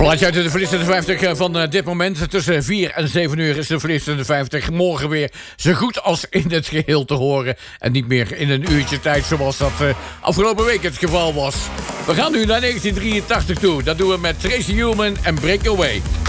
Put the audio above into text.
Plaatje uit de verliezende 50 van dit moment. Tussen 4 en 7 uur is de verliezende 50. Morgen weer zo goed als in het geheel te horen. En niet meer in een uurtje tijd zoals dat afgelopen week het geval was. We gaan nu naar 1983 toe. Dat doen we met Tracy Ullman en Break Away.